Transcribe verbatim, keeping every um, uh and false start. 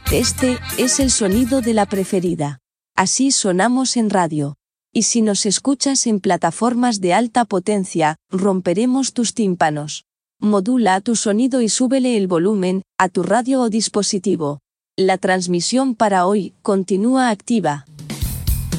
Este es el sonido de la preferida. Así sonamos en radio. Y si nos escuchas en plataformas de alta potencia, romperemos tus tímpanos. Modula tu sonido y súbele el volumen a tu radio o dispositivo. La transmisión para hoy continúa activa.